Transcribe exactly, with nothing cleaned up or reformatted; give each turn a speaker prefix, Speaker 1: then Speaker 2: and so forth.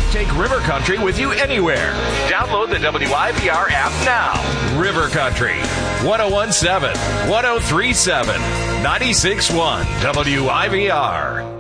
Speaker 1: Take River Country with you anywhere. Download the W I V R app now. River Country, one oh one point seven, one oh three point seven, ninety-six point one W I V R.